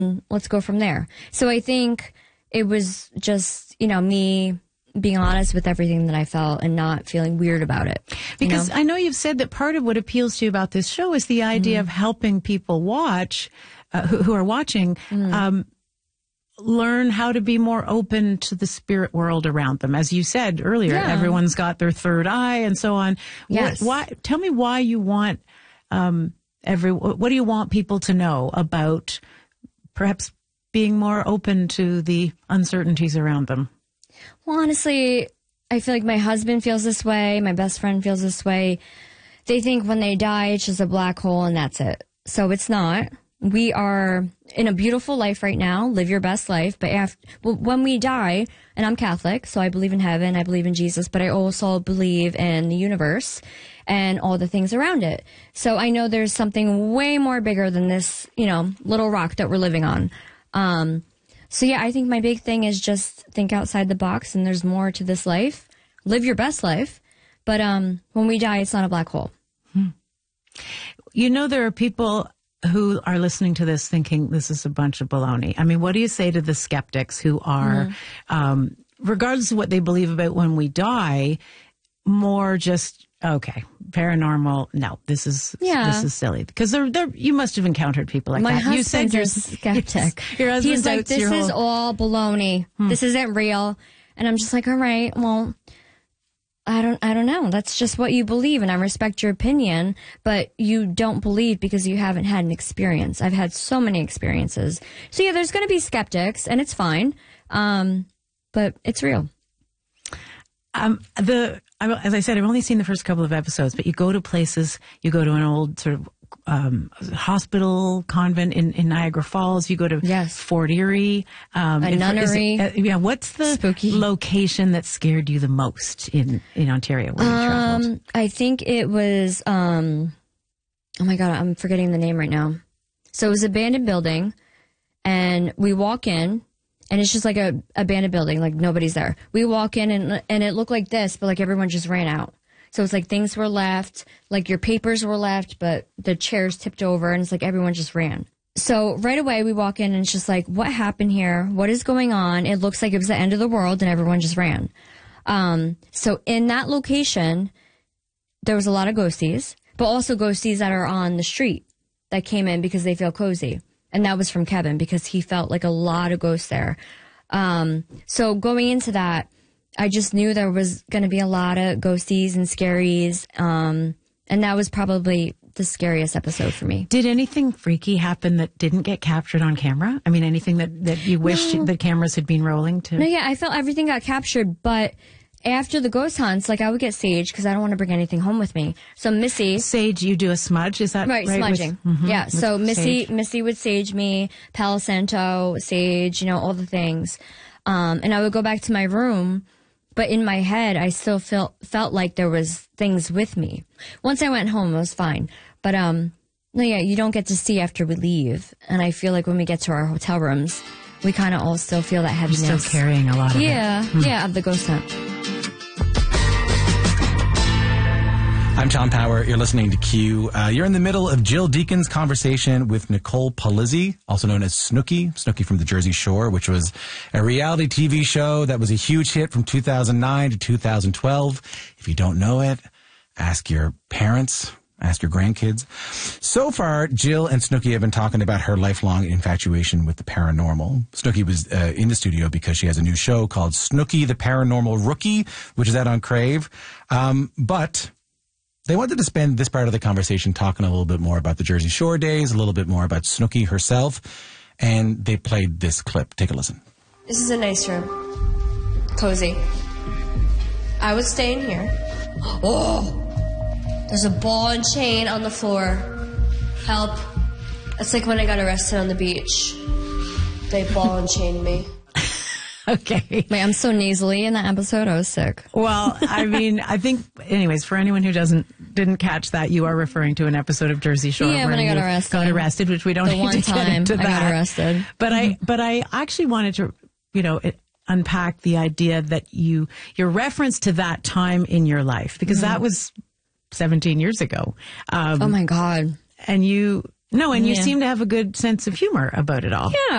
let's go from there. So I think it was just, me being honest with everything that I felt and not feeling weird about it. Because I know you've said that part of what appeals to you about this show is the idea of helping people watch, who are watching, learn how to be more open to the spirit world around them. As you said earlier, everyone's got their third eye and so on. Yes. Tell me why you want, what do you want people to know about perhaps being more open to the uncertainties around them? Well, honestly, I feel like my husband feels this way. My best friend feels this way. They think when they die, it's just a black hole and that's it. So it's not. We are in a beautiful life right now. Live your best life. But when we die, and I'm Catholic, so I believe in heaven, I believe in Jesus, but I also believe in the universe and all the things around it. So I know there's something way more bigger than this, little rock that we're living on. So yeah, I think my big thing is just think outside the box, and there's more to this life. Live your best life. But when we die, it's not a black hole. There are people who are listening to this thinking this is a bunch of baloney. I mean, what do you say to the skeptics who are, regardless of what they believe about when we die, more just, okay, paranormal, no, this is silly. Because you must have encountered people like that. My husband's a skeptic. Your husband He's like, this is all baloney. This isn't real. And I'm just like, all right, well, I don't know. That's just what you believe, and I respect your opinion, but you don't believe because you haven't had an experience. I've had so many experiences. So yeah, there's going to be skeptics, and it's fine. But it's real. As I said, I've only seen the first couple of episodes, but you go to places, you go to an old sort of hospital convent in Niagara Falls. You go to Fort Erie. A nunnery. What's the spooky location that scared you the most in Ontario when you traveled? I think it was, oh my God, I'm forgetting the name right now. So it was an abandoned building, and we walk in, and it's just like a abandoned building, like nobody's there. We walk in, and it looked like this, but like everyone just ran out. So it's like things were left, like your papers were left, but the chairs tipped over, and it's like everyone just ran. So right away we walk in, and it's just like, what happened here? What is going on? It looks like it was the end of the world, and everyone just ran. So in that location, there was a lot of ghosties, but also ghosties that are on the street that came in because they feel cozy. And that was from Kevin because he felt like a lot of ghosts there. So going into that, I just knew there was going to be a lot of ghosties and scaries. And that was probably the scariest episode for me. Did anything freaky happen that didn't get captured on camera? I mean, anything that you wish the cameras had been rolling to? No, yeah, I felt everything got captured, but after the ghost hunts, like I would get sage because I don't want to bring anything home with me. So Missy, sage, you do a smudge, is that right? Smudging, yeah. So Missy would sage me, Palo Santo, sage, all the things, and I would go back to my room, but in my head, I still felt like there was things with me. Once I went home, it was fine, but no, yeah, you don't get to see after we leave, and I feel like when we get to our hotel rooms, we kind of all still feel that heaviness. You're still carrying a lot of it. Yeah, of the ghost hunt. I'm Tom Power. You're listening to Q. You're in the middle of Jill Deacon's conversation with Nicole Palizzi, also known as Snooki from the Jersey Shore, which was a reality TV show that was a huge hit from 2009 to 2012. If you don't know it, ask your parents, ask your grandkids. So far, Jill and Snooki have been talking about her lifelong infatuation with the paranormal. Snooki was in the studio because she has a new show called Snooki the Paranormal Rookie, which is out on Crave. But they wanted to spend this part of the conversation talking a little bit more about the Jersey Shore days, a little bit more about Snooki herself, and they played this clip. Take a listen. This is a nice room. Cozy. I would stay in here. Oh! There's a ball and chain on the floor. Help. It's like when I got arrested on the beach. They ball and chained me. Okay. Wait, I'm so nasally in that episode. I was sick. Well, I mean, I think, anyways, for anyone who didn't catch that, you are referring to an episode of Jersey Shore. Yeah, when I got arrested. Which we don't the need one to time get into I that. got arrested. But I actually wanted to, unpack the idea that your reference to that time in your life, because that was 17 years ago. Oh my God. And you seem to have a good sense of humor about it all. Yeah.